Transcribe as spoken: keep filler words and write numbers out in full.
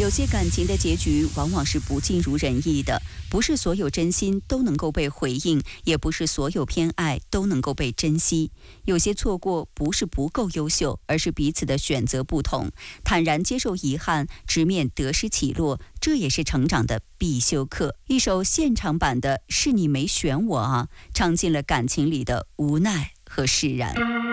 有些感情的结局往往是不尽如人意的，不是所有真心都能够被回应，也不是所有偏爱都能够被珍惜。有些错过不是不够优秀，而是彼此的选择不同。坦然接受遗憾，直面得失起落，这也是成长的必修课。一首现场版的《是你没选我啊》，唱尽了感情里的无奈和释然。